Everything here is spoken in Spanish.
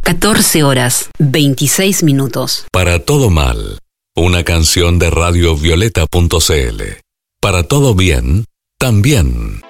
14 horas, 26 minutos. Para todo mal, una canción de radiovioleta.cl. Para todo bien, también.